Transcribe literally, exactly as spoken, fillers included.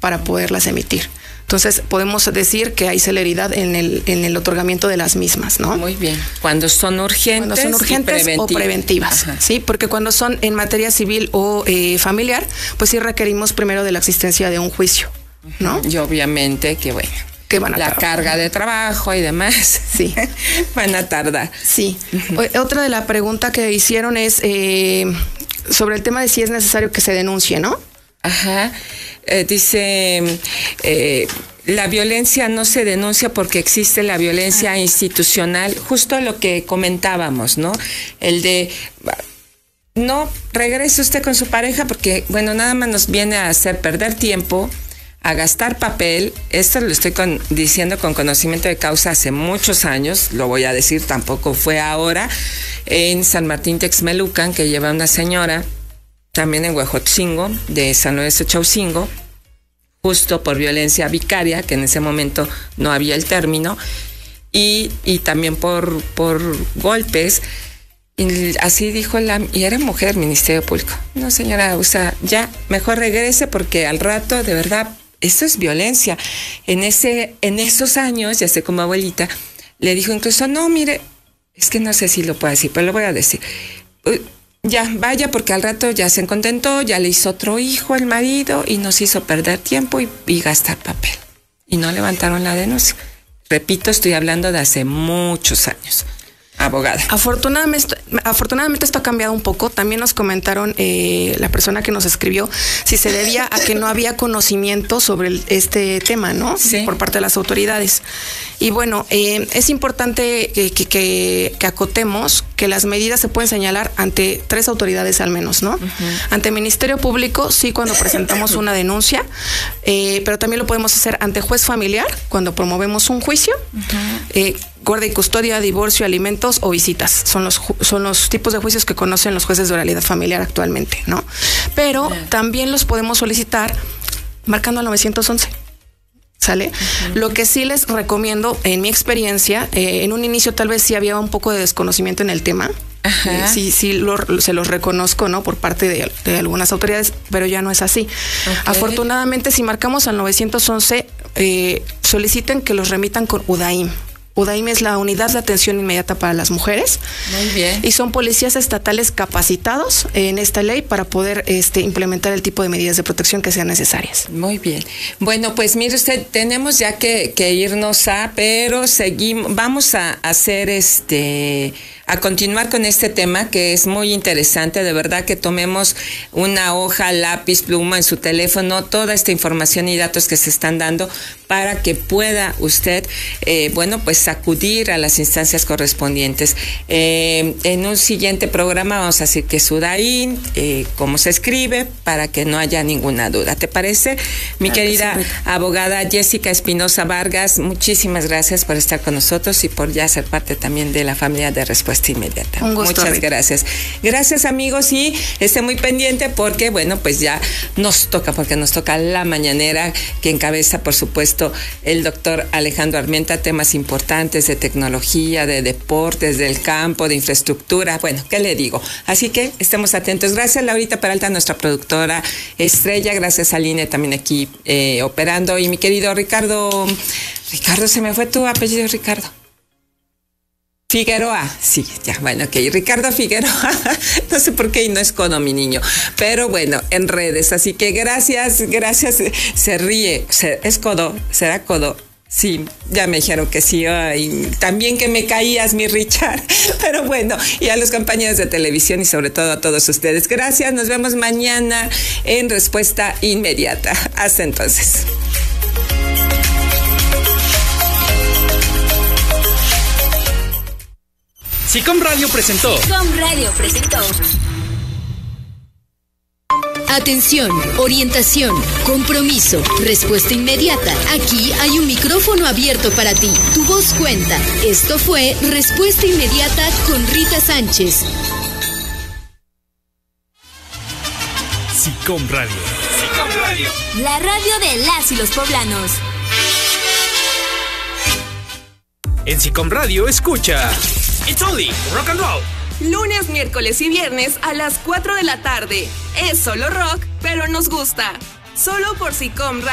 para poderlas emitir. Entonces, podemos decir que hay celeridad en el, en el otorgamiento de las mismas, ¿no? Muy bien. Cuando son urgentes, cuando son urgentes preventiv- o preventivas, Ajá. ¿sí? Porque cuando son en materia civil o eh, familiar, pues sí requerimos primero de la existencia de un juicio, ¿no? Y obviamente que, bueno, que van a la tardar. carga de trabajo y demás, sí, van a tardar. Sí. Uh-huh. Otra de la pregunta que hicieron es eh, sobre el tema de si es necesario que se denuncie, ¿no? Ajá. Eh, dice, eh, la violencia no se denuncia porque existe la violencia institucional, justo lo que comentábamos, ¿no? El de, no regrese usted con su pareja porque, bueno, nada más nos viene a hacer perder tiempo, a gastar papel. Esto lo estoy con, diciendo con conocimiento de causa hace muchos años, lo voy a decir, tampoco fue ahora, en San Martín Texmelucan, que lleva una señora, también en Huejotzingo, de San Lorenzo Chaucingo, justo por violencia vicaria, que en ese momento no había el término, y, y también por, por golpes. Y así dijo la, y era mujer, Ministerio Público. No, señora, o sea, ya, mejor regrese porque al rato, de verdad, esto es violencia. En ese, en esos años, ya sé como abuelita, le dijo incluso, no, mire, es que no sé si lo puedo decir, pero lo voy a decir. Ya, vaya, porque al rato ya se contentó, ya le hizo otro hijo el marido y nos hizo perder tiempo y, y gastar papel. Y no levantaron la denuncia. Repito, estoy hablando de hace muchos años. Abogada. Afortunadamente, afortunadamente esto ha cambiado un poco. También nos comentaron eh, la persona que nos escribió si se debía a que no había conocimiento sobre el, este tema, ¿no? Sí. Por parte de las autoridades. Y bueno, eh, es importante que, que, que, que acotemos que las medidas se pueden señalar ante tres autoridades al menos, ¿no? Uh-huh. Ante Ministerio Público, sí, cuando presentamos una denuncia, eh, pero también lo podemos hacer ante juez familiar, cuando promovemos un juicio, uh-huh. eh, guardia y custodia, divorcio, alimentos o visitas. Son los, son los tipos de juicios que conocen los jueces de oralidad familiar actualmente, ¿no? Pero yeah. también los podemos solicitar marcando al nueve once. ¿Sale? Uh-huh. Lo que sí les recomiendo, en mi experiencia, eh, en un inicio tal vez sí había un poco de desconocimiento en el tema. Eh, sí, sí, lo, se los reconozco, ¿no? Por parte de, de algunas autoridades, pero ya no es así. Okay. Afortunadamente, si marcamos al nueve once, eh, soliciten que los remitan con U D A I M. U D A I M es la Unidad de Atención Inmediata para las Mujeres. Muy bien. Y son policías estatales capacitados en esta ley para poder este, implementar el tipo de medidas de protección que sean necesarias. Muy bien. Bueno, pues mire usted, tenemos ya que, que irnos a, pero seguimos, vamos a hacer este... a continuar con este tema que es muy interesante, de verdad que tomemos una hoja, lápiz, pluma en su teléfono, toda esta información y datos que se están dando para que pueda usted, eh, bueno, pues acudir a las instancias correspondientes. Eh, en un siguiente programa vamos a decir que es U D A I M, eh, cómo se escribe, para que no haya ninguna duda. ¿Te parece? Mi claro querida sí, abogada Jessica Espinosa Vargas, muchísimas gracias por estar con nosotros y por ya ser parte también de la familia de Respuesta Inmediata. Un gusto, Muchas Rita. gracias. Gracias, amigos, y esté muy pendiente porque, bueno, pues ya nos toca, porque nos toca la mañanera que encabeza, por supuesto, el doctor Alejandro Armenta, temas importantes de tecnología, de deportes, del campo, de infraestructura, bueno, ¿qué le digo? Así que estemos atentos. Gracias, Laurita Peralta, nuestra productora estrella, gracias a Line también aquí eh, operando, y mi querido Ricardo, Ricardo, se me fue tu apellido, Ricardo. Figueroa, sí, ya, bueno, ok, Ricardo Figueroa, no sé por qué y no es codo mi niño, pero bueno, en redes, así que gracias, gracias, se ríe, se, es codo, será codo, sí, ya me dijeron que sí, ay, también que me caías, mi Richard, pero bueno, y a los compañeros de televisión y sobre todo a todos ustedes, gracias, nos vemos mañana en Respuesta Inmediata, hasta entonces. SICOM Radio presentó. SICOM Radio presentó. Atención, orientación, compromiso, respuesta inmediata. Aquí hay un micrófono abierto para ti. Tu voz cuenta. Esto fue Respuesta Inmediata con Rita Sánchez. SICOM Radio. SICOM Radio. La radio de las y los poblanos. En SICOM Radio escucha It's Only Rock and Roll. Lunes, miércoles y viernes a las cuatro de la tarde. Es solo rock, pero nos gusta. Solo por SICOM Radio.